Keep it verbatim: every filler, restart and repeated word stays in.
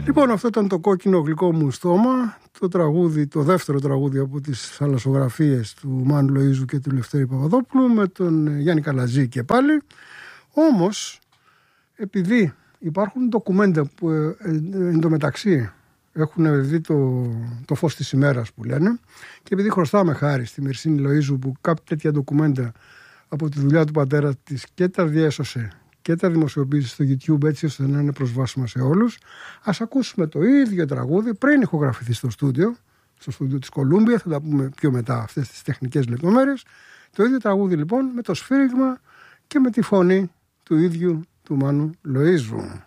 Λοιπόν, αυτό ήταν το κόκκινο γλυκό μου στόμα, το τραγούδι, το δεύτερο τραγούδι από τις θαλασσογραφίες του Μάνου Λοΐζου και του Λευτέρη Παπαδόπουλου με τον Γιάννη Καλατζή και πάλι. Όμως, επειδή υπάρχουν ντοκουμέντα που ε, ε, εντωμεταξύ έχουν δει το, το φως της ημέρας που λένε, και επειδή χρωστάμε χάρη στη Μυρσίνη Λοΐζου που κάποια τέτοια ντοκουμέντα από τη δουλειά του πατέρα της και τα διέσωσε και τα δημοσιοποίησε στο YouTube έτσι ώστε να είναι προσβάσιμα σε όλους, ας ακούσουμε το ίδιο τραγούδι πριν ηχογραφηθεί στο στούντιο, στο στούντιο της Κολούμπια, θα τα πούμε πιο μετά αυτές τις τεχνικές λεπτομέρειες. Το ίδιο τραγούδι λοιπόν με το σφύριγμα και με τη φωνή του ίδιου του Μάνου Λοΐζου.